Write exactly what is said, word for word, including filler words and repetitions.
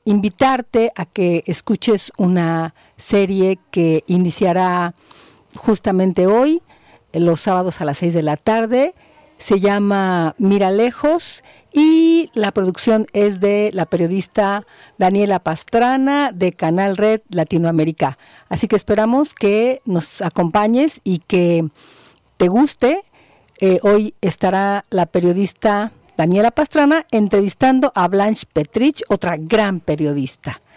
invitarte a que escuches una serie que iniciará justamente hoy, los sábados a las seis de la tarde. Se llama Mira Lejos y la producción es de la periodista Daniela Pastrana de Canal Red Latinoamérica. Así que esperamos que nos acompañes y que te guste. Eh, hoy estará la periodista Daniela Pastrana entrevistando a Blanche Petrich, otra gran periodista.